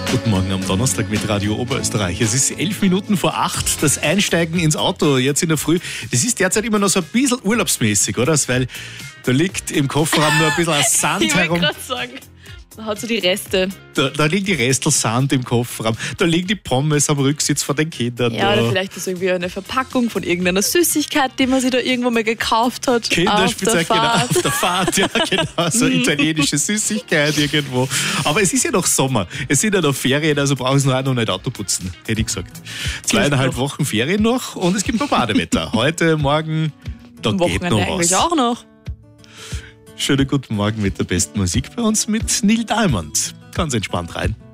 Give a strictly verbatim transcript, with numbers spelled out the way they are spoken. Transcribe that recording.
Guten Morgen am Donnerstag mit Radio Oberösterreich. Es ist elf Minuten vor acht. Das Einsteigen ins Auto jetzt in der Früh, das ist derzeit immer noch so ein bisschen urlaubsmäßig, oder? Weil da liegt im Kofferraum nur ein bisschen Sand ich herum. Ich wollte gerade sagen, man hat so die Reste. Da, da liegen die Restel Sand im Kofferraum. Da liegen die Pommes am Rücksitz von den Kindern. Ja, da. oder vielleicht ist irgendwie eine Verpackung von irgendeiner Süßigkeit, die man sich da irgendwo mal gekauft hat. Kinderspielzeug, genau, auf der Fahrt, ja, genau, so italienische Süßigkeit irgendwo. Aber es ist ja noch Sommer, es sind ja noch Ferien, also brauchen sie noch auch noch nicht Auto putzen, hätte ich gesagt. Zweieinhalb Wochen Ferien noch und es gibt noch Badewetter. Heute, morgen, da Am geht Wochenende noch was. eigentlich auch noch. Schönen guten Morgen mit der besten Musik bei uns mit Neil Diamond. Ganz entspannt rein.